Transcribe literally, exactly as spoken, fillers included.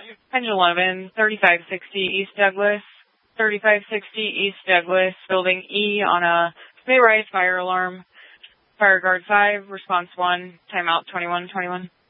Penge eleven, thirty-five sixty East Douglas. thirty-five sixty East Douglas, building E on a May Rise fire alarm. Fire guard five, response one, timeout twenty-one twenty-one.